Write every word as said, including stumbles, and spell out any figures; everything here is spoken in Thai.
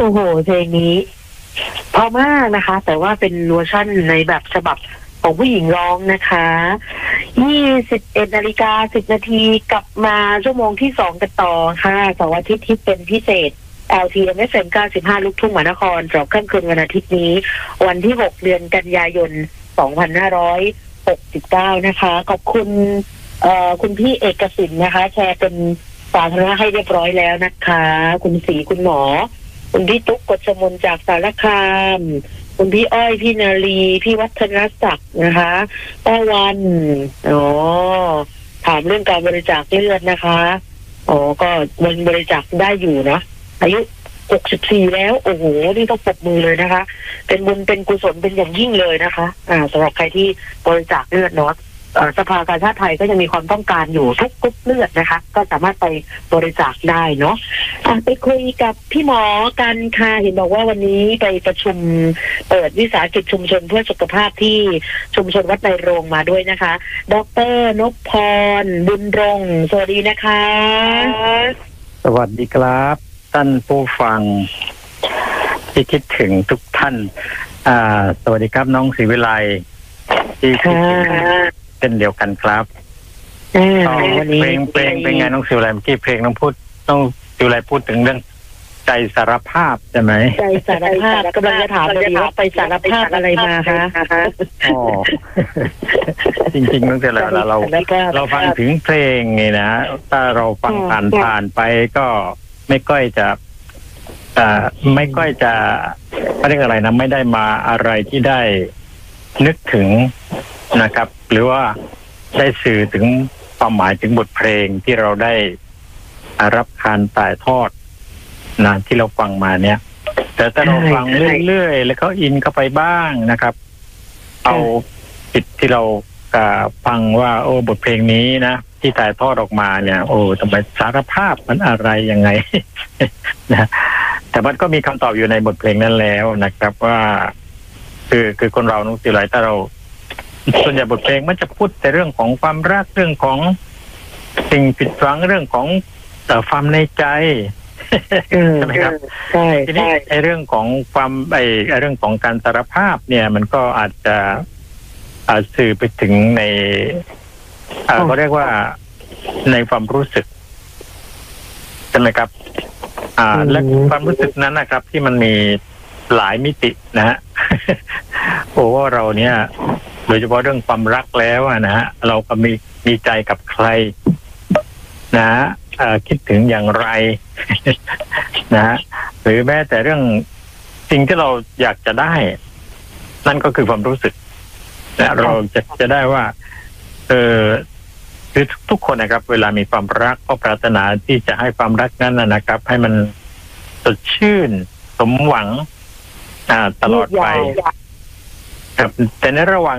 โหเพลงนี้เพราะมากนะคะแต่ว่าเป็นเวอร์ชั่นในแบบฉบับของผู้หญิงร้องนะคะยี่สิบเอ็ดนาฬิกาสิบนาทีกลับมาชั่วโมงที่สองกันต่อค่ะเสาร์อาทิตย์ที่เป็นพิเศษ แอล ที เอ็ม เอฟ เอ็ม เก้าสิบห้าลูกทุ่งมหานครสำหรับค่ำคืนวันอาทิตย์นี้วันที่หกเดือนกันยายนสองพันห้าร้อยหกสิบเก้านะคะขอบคุณเอ่อคุณพี่เอกสินนะคะแชร์เป็นสาธารณะให้เรียบร้อยแล้วนะคะคุณศรีคุณหมอคุณพี่ตุ๊กกฎชมนจากสารคามคุณพี่อ้อยพี่นาลีพี่วัฒนศักดิ์นะคะป้าวันอ๋อถามเรื่องการบริจาคเลือดนะคะอ๋อก็มันบริจาคได้อยู่นะอายุหกสิบสี่แล้วโอ้โหนี่ต้องปรบมือเลยนะคะเป็นบุญเป็นกุศลเป็นอย่างยิ่งเลยนะคะอ่าสำหรับใครที่บริจาคเลือดเนาะสภากาชาดไทยก็ยังมีความต้องการอยู่ทุกกรุ๊ปเลือดนะคะก็สามารถไปบริจาคได้เนาะไปคุยกับพี่หมอกันค่ะเห็นบอกว่าวันนี้ไปประชุมเปิดวิสาหกิจชุมชนเพื่อสุขภาพที่ชุมชนวัดไตรโรงมาด้วยนะคะดร.นพพรบุญรงค์สวัสดีนะคะสวัสดีครับท่านผู้ฟังที่คิดถึงทุกท่านอ่าสวัสดีครับน้องศรีวิไลที่คิดถึงเช่นเดียวกันครับเพลงเพลงเป็นไงน้องศรีวิไลเมื่อกี้เพลงน้องพูดน้องศรีวิไลพูดถึงเรื่องใจสารภาพใช่ไหมใจสารภาพกำลังจะถามเลยว่าไปสารภาพอะไรมาคะอ๋อจริงๆตั้งแต่เราเราเราฟังถึงเพลงไงนะถ้าเราฟังผ่านผ่านไปก็ไม่ค่อยจะอ่าไม่ค่อยจะเรียกอะไรนะไม่ได้มาอะไรที่ได้นึกถึงนะครับหรือว่าได้สื่อถึงความหมายถึงบทเพลงที่เราได้รับการถ่ายทอดนะที่เราฟังมาเนี่ยแต่ถ้าเราฟังเรื่อยๆแล้วก็อินเข้าไปบ้างนะครับเอาจิตที่เราฟังว่าโอ้บทเพลงนี้นะที่ถ่ายทอดออกมาเนี่ยโอ้ทำไมสารภาพมันอะไรยังไงนะแต่มันก็มีคำตอบอยู่ในบทเพลงนั้นแล้วนะครับว่าคือคือคนเรานุสิไหลถ้าเราส่วนใหญ่บทเพลงมันจะพูดแต่เรื่องของความรักเรื่องของสิ่งผิดหวังเรื่องของความในใจใช่ไหมครับใช่ทีนี้ไอ้เรื่องของความไอ้เรื่องของการสารภาพเนี่ยมันก็อาจจะสื่อไปถึงในเขาเรียกว่าในความรู้สึกใช่ไหมครับอ่าและความรู้สึกนั้นนะครับที่มันมีหลายมิตินะฮะโอ้ว่าเราเนี่ยโดยเฉพาะเรื่องความรักแล้วนะฮะเราก็มีมีใจกับใครนะฮะคิดถึงอย่างไรนะฮะหรือแม้แต่เรื่องสิ่งที่เราอยากจะได้นั่นก็คือความรู้สึกและเราจะจะได้ว่าเออคือทุกคนนะครับเวลามีความรักก็ปรารถนาที่จะให้ความรักนั้นนะครับให้มันสดชื่นสมหวังอ่าตลอดไปครับแต่ในระหว่าง